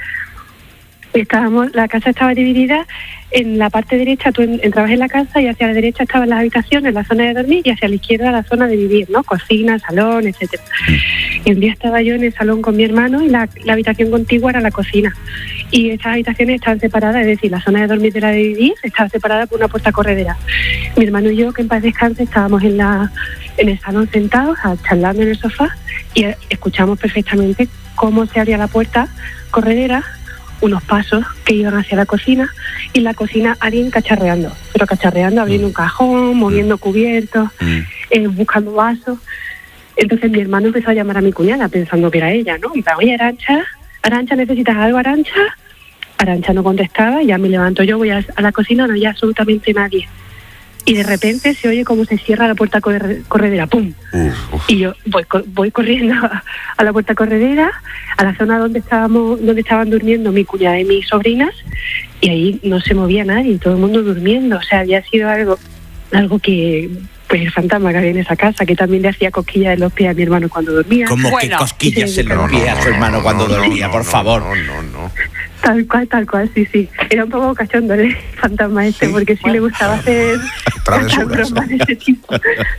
La casa estaba dividida. En la parte derecha tú entrabas en la casa y hacia la derecha estaban las habitaciones, la zona de dormir, y hacia la izquierda la zona de vivir, ¿no? Cocina, salón, etcétera. Y un día estaba yo en el salón con mi hermano y la habitación contigua era la cocina. Y estas habitaciones estaban separadas, es decir, la zona de dormir de la de vivir estaba separada por una puerta corredera. Mi hermano y yo, que en paz descanse, estábamos en el salón sentados, charlando en el sofá, y escuchamos perfectamente cómo se abría la puerta corredera, unos pasos que iban hacia la cocina y en la cocina alguien cacharreando, abriendo un cajón, moviendo cubiertos, buscando vasos. Entonces mi hermano empezó a llamar a mi cuñada pensando que era ella, ¿no? Y oye, Arantxa, ¿necesitas algo, Arantxa? Arantxa no contestaba y ya me levanto yo, voy a la cocina, no hay absolutamente nadie. Y de repente se oye cómo se cierra la puerta corredera, ¡pum! Y yo voy corriendo a la puerta corredera, a la zona donde estaban durmiendo mi cuñada y mis sobrinas, y ahí no se movía nadie, todo el mundo durmiendo. O sea, había sido algo que... Pues el fantasma que había en esa casa, que también le hacía cosquillas en los pies a mi hermano cuando dormía. ¿Cómo que cosquillas en los pies a su hermano cuando dormía? Por favor. No. Tal cual, sí. Era un poco cachondo el fantasma porque sí le gustaba hacer bromas de ese tipo.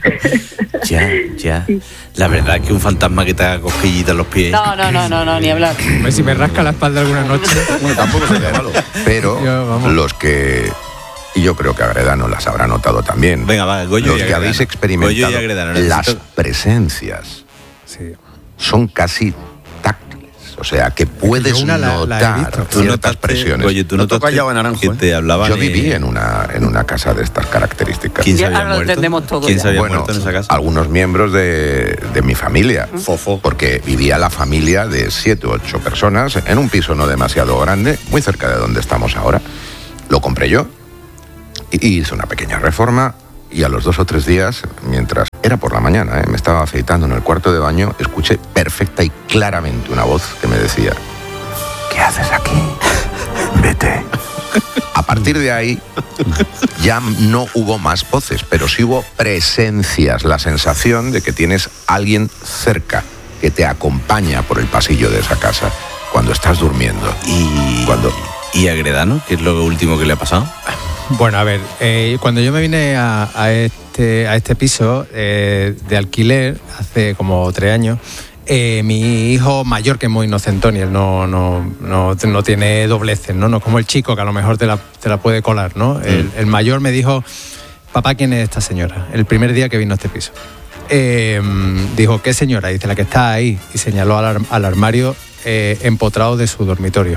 Ya. Sí. La verdad es que un fantasma que te haga cosquillitas en los pies... No, ni hablar. Si me rasca la espalda alguna noche... Bueno, tampoco sería malo. Pero los que... Y yo creo que Agredano las habrá notado también. Venga, va, Goyo. Los que habéis experimentado las presencias son casi táctiles. O sea, que puedes notar ciertas presiones. Oye, tú no te has callado en Naranjo, que te hablaban. Yo viví en una casa de estas características. ¿Quién se había muerto? Lo entendemos todo. ¿Quién se había muerto en esa casa? Algunos miembros de mi familia. Fofo. Porque vivía la familia de 7 u 8 personas en un piso no demasiado grande, muy cerca de donde estamos ahora. Lo compré yo y hice una pequeña reforma. Y a los 2 o 3 días, mientras era por la mañana, me estaba afeitando en el cuarto de baño, escuché perfecta y claramente una voz que me decía: ¿qué haces aquí? Vete. A partir de ahí ya no hubo más voces, pero sí hubo presencias, la sensación de que tienes a alguien cerca que te acompaña por el pasillo de esa casa cuando estás durmiendo. ¿Y a Gredano? ¿Qué es lo último que le ha pasado? Bueno, a ver, cuando yo me vine a este piso de alquiler hace como 3 años, mi hijo mayor, que es muy inocentón y él no tiene dobleces, ¿no? No como el chico que a lo mejor te la puede colar, ¿no? El mayor me dijo: papá, ¿quién es esta señora? El primer día que vino a este piso. Dijo: ¿qué señora? Dice: la que está ahí. Y señaló al armario empotrado de su dormitorio.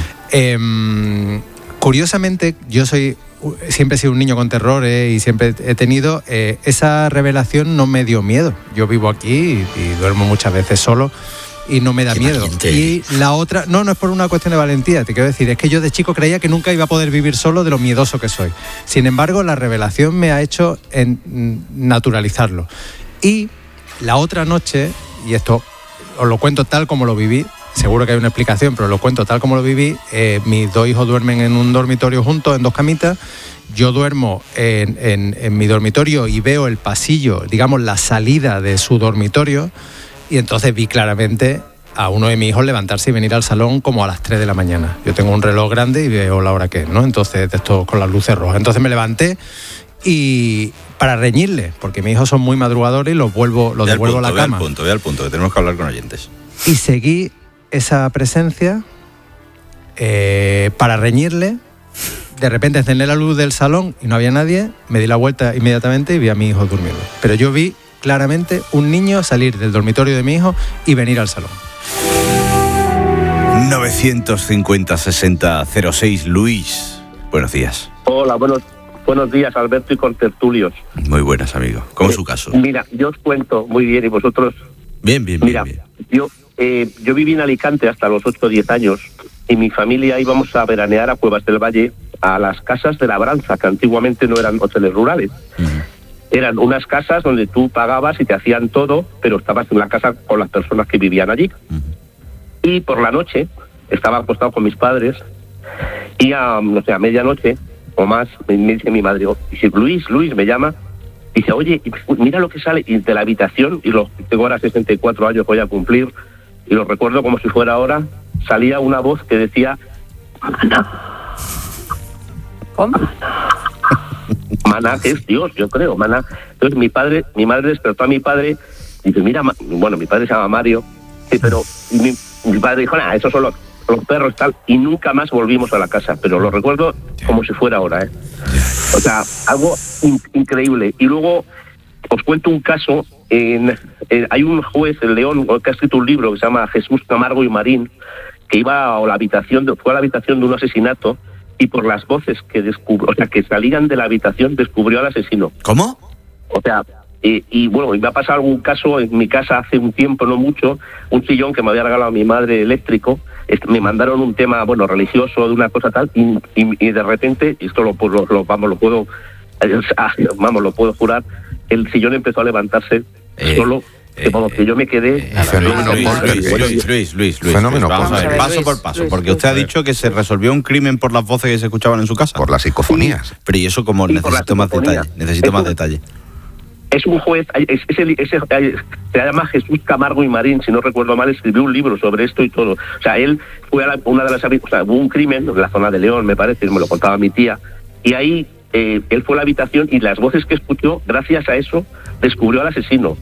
Curiosamente, yo siempre he sido un niño con terrores y siempre he tenido esa revelación. No me dio miedo. Yo vivo aquí y duermo muchas veces solo y no me da miedo. Valiente. Y la otra, no es por una cuestión de valentía, te quiero decir, es que yo de chico creía que nunca iba a poder vivir solo de lo miedoso que soy. Sin embargo, la revelación me ha hecho naturalizarlo. Y la otra noche, y esto os lo cuento tal como lo viví, seguro que hay una explicación, pero lo cuento tal como lo viví. Mis 2 hijos duermen en un dormitorio juntos, en 2 camitas. Yo duermo en mi dormitorio y veo el pasillo, digamos, la salida de su dormitorio. Y entonces vi claramente a uno de mis hijos levantarse y venir al salón como a las 3 de la mañana. Yo tengo un reloj grande y veo la hora que es, ¿no? Entonces, esto con las luces rojas. Entonces me levanté y para reñirle, porque mis hijos son muy madrugadores y los devuelvo a la cama. Ve al punto, que tenemos que hablar con oyentes. Y seguí esa presencia para reñirle. De repente encendí la luz del salón y no había nadie. Me di la vuelta inmediatamente y vi a mi hijo durmiendo. Pero yo vi claramente un niño salir del dormitorio de mi hijo y venir al salón. 950-60-06, Luis. Buenos días. Hola, buenos días, Alberto y contertulios. Muy buenas, amigo. ¿Cómo es su caso? Mira, yo os cuento muy bien y vosotros... Bien. Mira, yo viví en Alicante hasta los 8 o 10 años y mi familia íbamos a veranear a Cuevas del Valle, a las casas de labranza, que antiguamente no eran hoteles rurales. Eran unas casas donde tú pagabas y te hacían todo, pero estabas en la casa con las personas que vivían allí. Y por la noche estaba acostado con mis padres y a medianoche o más me dice mi madre, dice: Luis me llama, dice: oye, mira lo que sale de la habitación, y tengo ahora 64 años, voy a cumplir, y lo recuerdo como si fuera ahora. Salía una voz que decía: Maná. ¿Cómo? Maná, que es Dios, yo creo, Maná. Entonces mi madre despertó a mi padre y dice: mira, bueno, mi padre se llama Mario, sí, pero mi padre dijo: nada, esos son los perros tal, y nunca más volvimos a la casa, pero lo recuerdo como si fuera ahora, O sea, algo increíble. Y luego os cuento un caso. Hay un juez en León que ha escrito un libro que se llama Jesús Camargo y Marín, que fue a la habitación de un asesinato, y por las voces que descubrió, o sea, que salían de la habitación, descubrió al asesino. ¿Cómo? O sea, y bueno, me ha pasado algún caso en mi casa hace un tiempo, no mucho, un sillón que me había regalado mi madre eléctrico. Me mandaron un tema, religioso, de una cosa tal, y de repente, y esto lo puedo jurar, el sillón empezó a levantarse solo, que yo me quedé... Luis, vamos a ver, paso por paso, porque usted ha didicho que se resolvió un crimen por las voces que se escuchaban en su casa. Por las psicofonías. Pero y eso como necesito más detalle. Es un juez, se llama Jesús Camargo y Marín, si no recuerdo mal, escribió un libro sobre esto y todo. O sea, él fue a hubo un crimen en la zona de León, me parece, me lo contaba mi tía, y ahí él fue a la habitación y las voces que escuchó, gracias a eso, descubrió al asesino.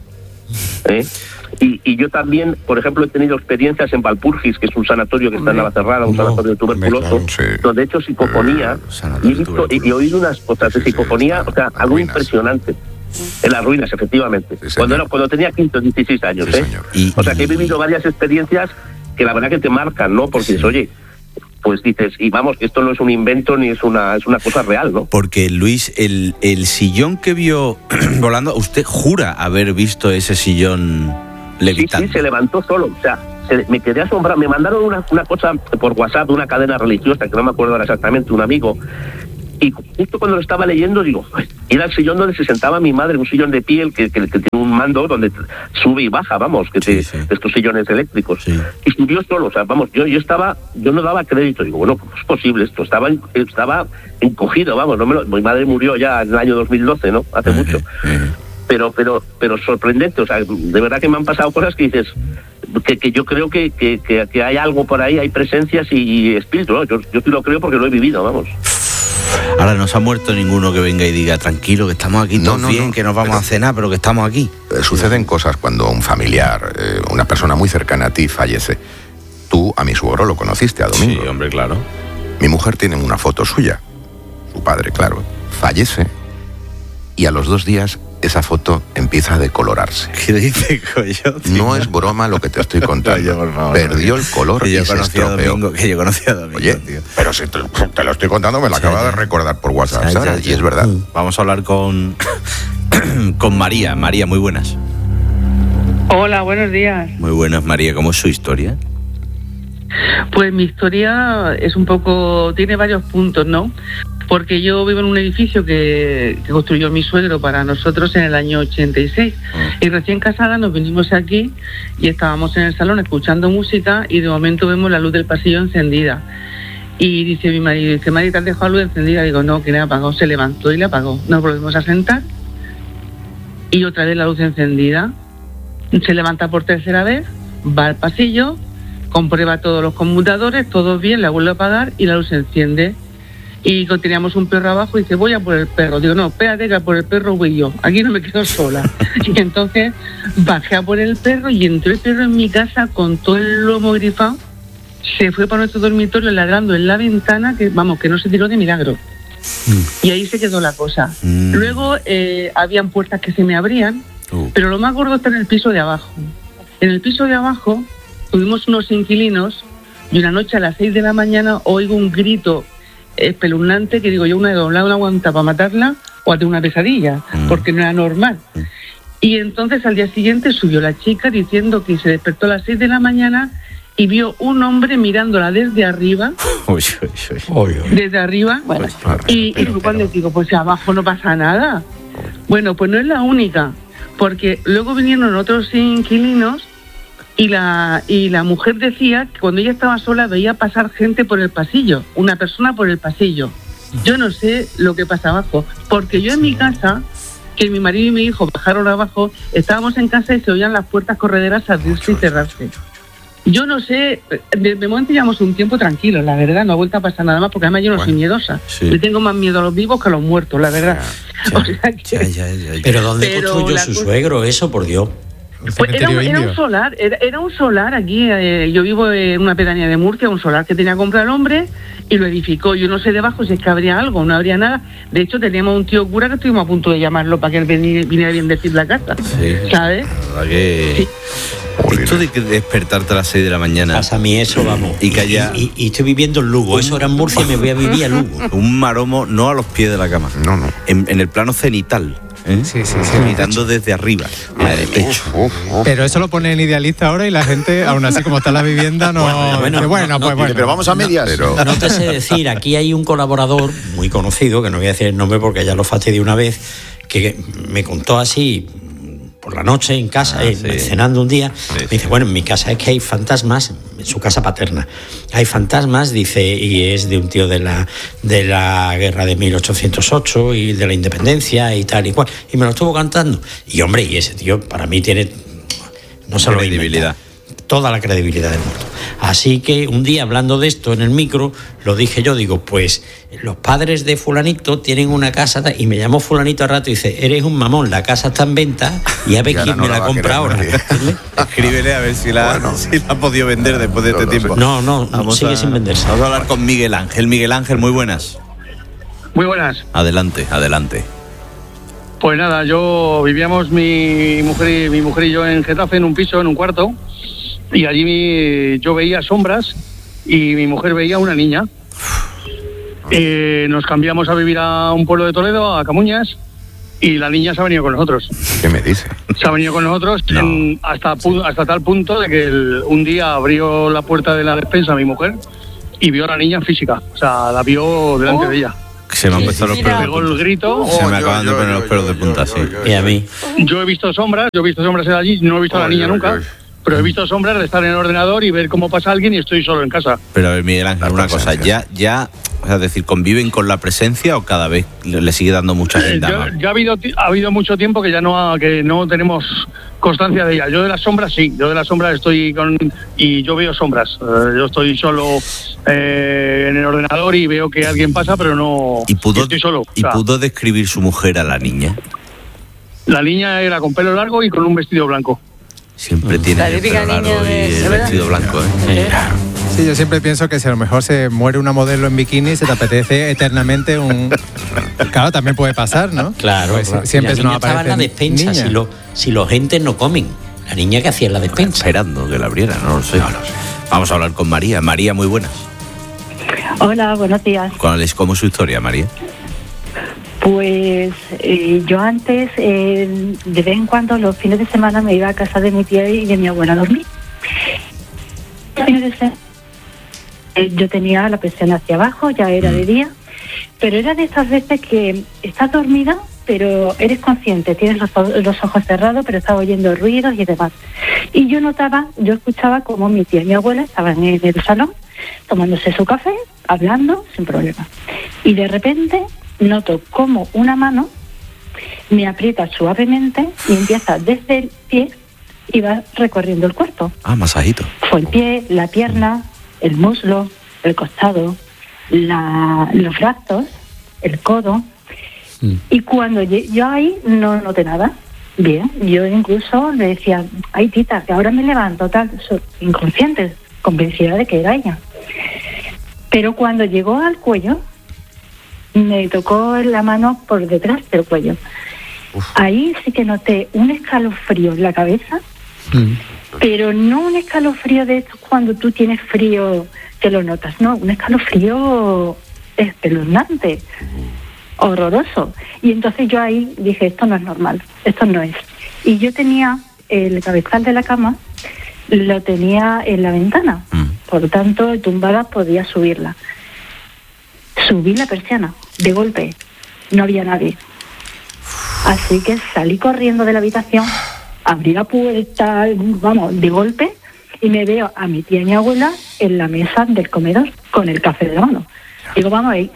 Y yo también, por ejemplo, he tenido experiencias en Valpurgis, que es un sanatorio que está en Navacerrada, un sanatorio de tuberculosos, donde he hecho psicofonía y he oído unas cosas de psicofonía, o sea, algo impresionante. En las ruinas, efectivamente. Sí, cuando tenía 15 o 16 años. Sí, señor. O sea, que he vivido varias experiencias que la verdad que te marcan, ¿no? Porque dices, oye, pues dices, y vamos, que esto no es un invento ni es una cosa real, ¿no? Porque, Luis, el sillón que vio volando, usted jura haber visto ese sillón levitando. Sí, se levantó solo, o sea, me quedé asombrado. Me mandaron una cosa por WhatsApp de una cadena religiosa, que no me acuerdo ahora exactamente, un amigo, y justo cuando lo estaba leyendo, digo, era el sillón donde se sentaba mi madre, un sillón de piel que tiene un mando donde sube y baja, vamos, estos sillones eléctricos. Sí. Y subió solo, o sea, vamos, yo no daba crédito, digo, bueno, ¿cómo es posible esto? Estaba encogido, vamos, mi madre murió ya en el año 2012, ¿no? Hace mucho. Pero sorprendente, o sea, de verdad que me han pasado cosas que dices, que yo creo que hay algo por ahí, hay presencias y espíritu, ¿no? Yo sí lo creo porque lo he vivido, vamos. Ahora no se ha muerto ninguno que venga y diga, tranquilo, que estamos aquí todos bien, que nos vamos a cenar, pero que estamos aquí. Suceden cosas cuando un familiar, una persona muy cercana a ti fallece. Tú a mi suegro lo conociste, a Domingo. Sí, hombre, claro. Mi mujer tiene una foto suya, su padre, claro, fallece y a los 2 días esa foto empieza a decolorarse. ¿Qué dice, Coyote? No es broma lo que te estoy contando. Oye, por favor, perdió el color y se estropeó. Que yo conocía a Domingo, oye, tío. Pero si te lo estoy contando, me lo acaba de recordar por WhatsApp, Sara, y es verdad. Vamos a hablar con María. María, muy buenas. Hola, buenos días. Muy buenas, María. ¿Cómo es su historia? Pues mi historia es un poco... tiene varios puntos, ¿no? Porque yo vivo en un edificio que construyó mi suegro para nosotros en el año 86. Y recién casada nos vinimos aquí y estábamos en el salón escuchando música y de momento vemos la luz del pasillo encendida. Y dice mi marido, Mari, ¿te has dejado la luz encendida? Digo, no, que la apagó. Se levantó y la apagó. Nos volvemos a sentar y otra vez la luz encendida. Se levanta por tercera vez, va al pasillo, comprueba todos los conmutadores, todo bien, la vuelve a apagar y la luz se enciende. Y teníamos un perro abajo y dice, voy a por el perro. Digo, no, espérate, que a por el perro voy yo. Aquí no me quedo sola. Y entonces bajé a por el perro y entró el perro en mi casa con todo el lomo grifado. Se fue para nuestro dormitorio ladrando en la ventana, que vamos, que no se tiró de milagro. Y ahí se quedó la cosa. Luego habían puertas que se me abrían, pero lo más gordo está en el piso de abajo. En el piso de abajo tuvimos unos inquilinos y una noche a las 6 de la mañana oigo un grito espeluznante que digo yo, una de dos, una aguanta para matarla o a tener una pesadilla, porque no era normal. Y entonces al día siguiente subió la chica diciendo que se despertó a las 6 de la mañana y vio un hombre mirándola desde arriba. Desde arriba. Bueno, y cuando digo, pues abajo no pasa nada. Bueno, pues no es la única, porque luego vinieron otros inquilinos y la mujer decía que cuando ella estaba sola veía pasar gente por el pasillo, una persona por el pasillo. Yo no sé lo que pasa abajo, porque yo en mi casa, que mi marido y mi hijo bajaron abajo, estábamos en casa y se oían las puertas correderas abrirse y cerrarse. Yo no sé, de momento llevamos un tiempo tranquilo, la verdad, no ha vuelto a pasar nada más, porque además yo no soy miedosa. Sí. Le tengo más miedo a los vivos que a los muertos, la verdad. Pero ¿dónde construyó su suegro eso, por Dios? Pues era un solar aquí, yo vivo en una pedanía de Murcia, un solar que tenía que comprar el hombre y lo edificó. Yo no sé debajo si es que habría algo, no habría nada. De hecho teníamos un tío cura que estuvimos a punto de llamarlo para que él viniera bien decir la casa, ¿sabes? La verdad que... Sí. Esto de despertarte a las 6 de la mañana. Pasa a mí eso, vamos. Y que haya... y estoy viviendo en Lugo. Eso era en Murcia y me voy a vivir a Lugo. Un maromo, no a los pies de la cama. No. En el plano cenital. Sí, mirando desde arriba, de pecho. Pero eso lo pone en Idealista ahora y la gente, aún así como está la vivienda, no... Bueno. Pero vamos a medias. No te sé decir, aquí hay un colaborador muy conocido, que no voy a decir el nombre porque ya lo fastidié una vez, que me contó así... por la noche en casa, cenando un día, me dice, bueno, en mi casa es que hay fantasmas, en su casa paterna, hay fantasmas, dice, y es de un tío de la guerra de 1808 y de la independencia y tal y cual, y me lo estuvo cantando, y hombre, y ese tío para mí tiene, no solo credibilidad, toda la credibilidad del mundo. Así que un día hablando de esto en el micro, lo dije yo, digo, pues los padres de fulanito tienen una casa, y me llamó fulanito al rato y dice, eres un mamón, la casa está en venta y a ver quién me la compra ahora. Escríbele a ver si la ha podido vender después de este tiempo. No, sigue sin venderse. Vamos a hablar con Miguel Ángel. Miguel Ángel, muy buenas. Muy buenas. Adelante. Pues nada, vivíamos mi mujer y yo en Getafe, en un piso, en un cuarto, y allí yo veía sombras y mi mujer veía una niña. Nos cambiamos a vivir a un pueblo de Toledo, a Camuñas, y la niña se ha venido con nosotros. ¿Qué me dice? Se ha venido con nosotros hasta tal punto de que un día abrió la puerta de la despensa a mi mujer y vio a la niña física. O sea, la vio delante de ella. Se me han puesto los pelos de punta. El grito. Se me acaban de poner los pelos de punta, sí. Y a mí. Yo he visto sombras allí, no he visto a la niña nunca. Pero he visto sombras de estar en el ordenador y ver cómo pasa alguien y estoy solo en casa. Pero a ver, Miguel Ángel, una cosa, ya, o sea, es decir, ¿conviven con la presencia o cada vez le sigue dando mucha gente más? Ya ha habido mucho tiempo que no tenemos constancia de ella. Yo de las sombras sí, y yo veo sombras. Yo estoy solo en el ordenador y veo que alguien pasa, pero no estoy solo. ¿Y pudo describir su mujer a la niña? La niña era con pelo largo y con un vestido blanco. Siempre tiene el pelo largo y el vestido blanco, ¿eh? Sí, yo siempre pienso que si a lo mejor se muere una modelo en bikini y se te apetece eternamente un... Claro, también puede pasar, ¿no? Claro, pues claro. Siempre la niña estaba en la despensa, si los gentes no comen. La niña que hacía en la despensa. Esperando que la abriera, no lo sé. Vamos a hablar con María. María, muy buenas. Hola, buenos días. ¿Cómo es su historia, María? Pues yo antes, de vez en cuando, los fines de semana me iba a casa de mi tía y de mi abuela a dormir. Yo tenía la presión hacia abajo, ya era de día, pero era de estas veces que estás dormida, pero eres consciente, tienes los ojos cerrados, pero estás oyendo ruidos y demás. Y yo escuchaba como mi tía y mi abuela estaban en el salón, tomándose su café, hablando, sin problema. Y de repente noto como una mano me aprieta suavemente y empieza desde el pie y va recorriendo el cuerpo. Ah, masajito. Fue el pie, la pierna, el muslo, el costado, los brazos, el codo. Y cuando yo ahí no noté nada. Bien, yo incluso le decía, ay tita, que ahora me levanto, tal, inconsciente, convencida de que era ella. Pero cuando llegó al cuello, me tocó la mano por detrás del cuello. Ahí sí que noté un escalofrío en la cabeza, pero no un escalofrío de estos cuando tú tienes frío que lo notas, no, un escalofrío espeluznante, horroroso. Y entonces yo ahí dije, esto no es normal, esto no es. Y yo tenía el cabezal de la cama, lo tenía en la ventana, por lo tanto, tumbada podía subirla. Subí la persiana, de golpe, no había nadie. Así que salí corriendo de la habitación, abrí la puerta, vamos, de golpe, y me veo a mi tía y mi abuela en la mesa del comedor con el café de la mano. Digo, vamos ahí,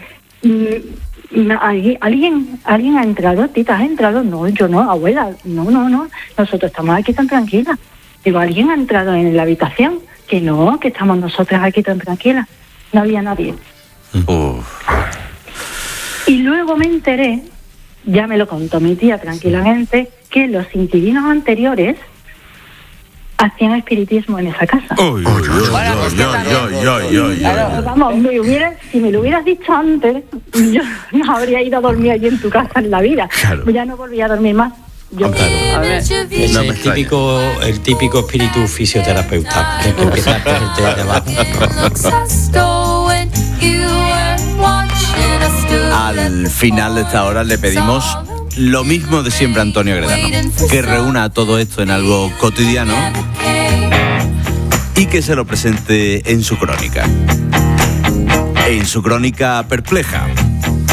¿alguien ha entrado? ¿Tita, has entrado? No, yo no, abuela, no, nosotros estamos aquí tan tranquilas. Digo, ¿alguien ha entrado en la habitación? Que no, que estamos nosotras aquí tan tranquilas. No había nadie. Y luego me enteré, ya me lo contó mi tía tranquilamente, que los inquilinos anteriores hacían espiritismo en esa casa. Vamos, si me lo hubieras dicho antes, yo no habría ido a dormir allí en tu casa en la vida. Claro. Ya no volví a dormir más. A ver, es el típico espíritu fisioterapeuta que empieza a ponerte de abajo. Al final de esta hora le pedimos lo mismo de siempre a Antonio Gredano, que reúna todo esto en algo cotidiano y que se lo presente en su crónica perpleja.